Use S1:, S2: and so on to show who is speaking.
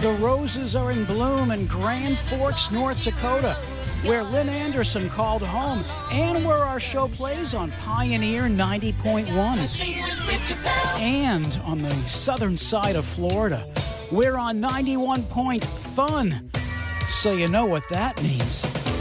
S1: The roses are in bloom in Grand Forks, North Dakota, where Lynn Anderson called home and where our show plays on Pioneer 90.1. And on the southern side of Florida, we're on 91 Point Fun. So you know what that means.